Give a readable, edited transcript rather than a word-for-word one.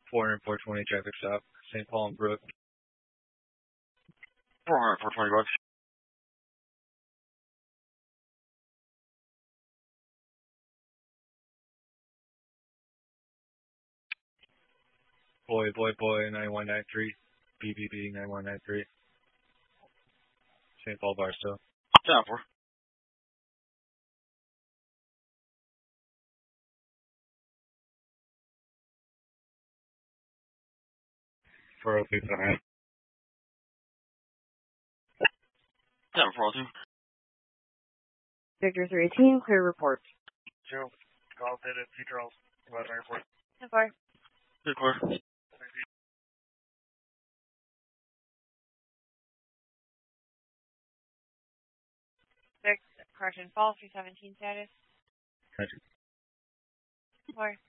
400, 420 traffic stop, St. Paul and Brook. 400, 420 bucks. Boy, 9193. BBB 9193. St. Paul Barstow. 10-4. For OP behind. 10-402. Victor 318, clear report. Joe, call did at Sea Charles, about airport. 10-4. Good clear. 6, correction, false, 317 status. 4.